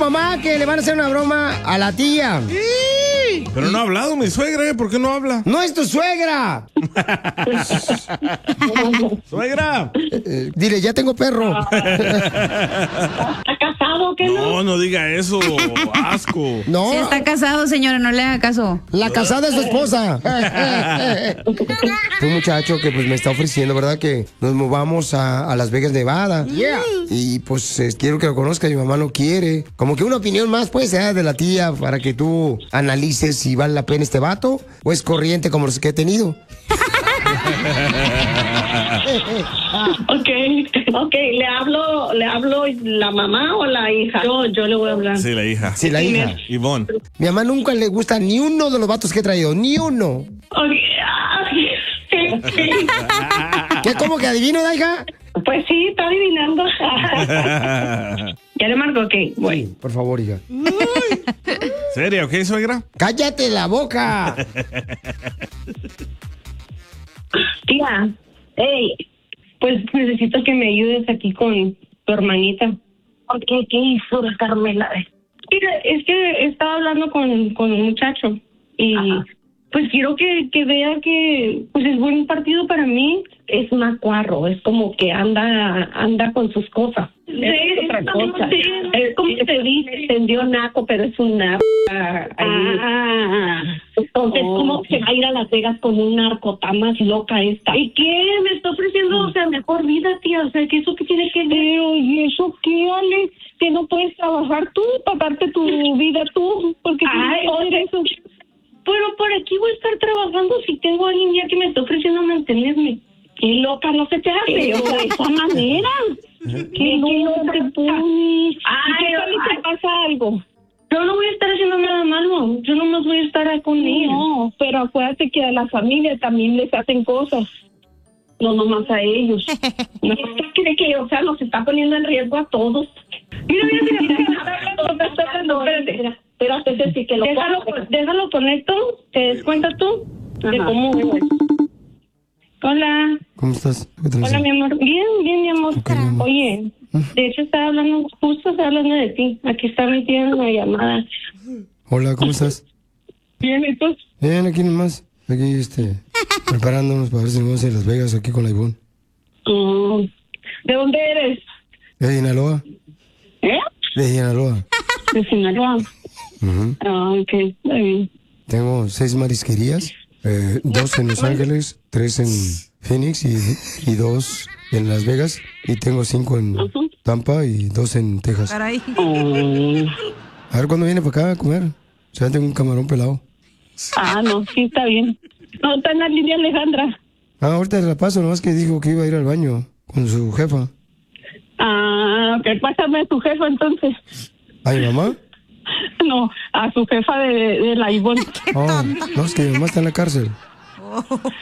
mamá que le van a hacer una broma a la tía. Pero no ha hablado mi suegra, ¿eh? ¿Por qué no habla? ¡No es tu suegra! ¡Suegra! Dile, ya tengo perro. ¿Está casado o qué no? No diga eso. Asco. No. Si está casado, señora, no le haga caso. La casada es su esposa. Un muchacho que pues me está ofreciendo, ¿verdad? Que nos movamos a Las Vegas, Nevada. Yeah. Y pues quiero que lo conozca, mi mamá no quiere. Como que una opinión más, pues, de la tía para que tú analices si vale la pena este vato o es corriente como los que he tenido. Ok, ¿le hablo la mamá o la hija? Yo le voy a hablar. Sí, la hija. Sí, la hija. Ivonne. Mi mamá nunca le gusta ni uno de los vatos que he traído, ni uno. ¿Qué, cómo que adivino, hija? Pues sí, está adivinando. ¿Ya le marco? Ok, voy. Sí, por favor, hija. ¿Seria, ok, suegra? ¡Cállate la boca! Tía, hey, pues necesito que me ayudes aquí con tu hermanita. ¿Qué hizo la Carmela? Mira, es que estaba hablando con un muchacho y pues quiero que vea que pues es buen partido para mí. Es macuarro, es como que anda con sus cosas. Es otra cosa. Es como que se dice, tendió naco, pero es un naco. Entonces, ¿cómo se va a ir a Las Vegas con un narco? Está más loca esta. ¿Y qué? Me está ofreciendo, o sea, mejor vida, tía. O sea, ¿que eso qué tiene que ver? ¿Y eso qué, Ale? Que no puedes trabajar tú, pagarte tu vida tú, porque eso. Pero por aquí voy a estar trabajando si tengo a alguien ya que me está ofreciendo mantenerme. ¡Qué loca! No se te hace de esa manera. ¿Qué no te pones? ¿Qué tal si te pasa algo? Yo no voy a estar haciendo nada malo. Yo nomás voy a estar con ella. No, pero acuérdate que a la familia también les hacen cosas. No nomás a ellos. ¿No cree que, o sea, nos está poniendo en riesgo a todos? Mira. Espérate, Ceci, que lo déjalo conecto. ¿Te des cuenta tú de cómo es? Hola. ¿Cómo estás? Hola, mi amor. Bien, mi amor. Okay, mi amor. Oye, de hecho estaba hablando de ti. Aquí está mi tía en la llamada. Hola, ¿cómo estás? Bien, ¿y tú? Bien, aquí nomás. Aquí, preparándonos para ver si nos vamos a ir a Las Vegas aquí con la Ivonne. ¿De dónde eres? ¿De Sinaloa? ¿Eh? De Sinaloa. De Sinaloa. Ok, está bien. Tengo 6 marisquerías, 2 en Los Ángeles, 3 en Phoenix y 2 en Las Vegas. Y tengo 5 en Tampa y 2 en Texas. Caray. A ver cuándo viene para acá a comer. O sea, tengo un camarón pelado. No, sí, está bien. No, está en la línea Alejandra. Ahorita la paso, nomás que dijo que iba a ir al baño con su jefa. Ok, pásame a tu jefa entonces. ¿A mi mamá? No, a su jefa de la Ivonne. No, es que mi mamá está en la cárcel.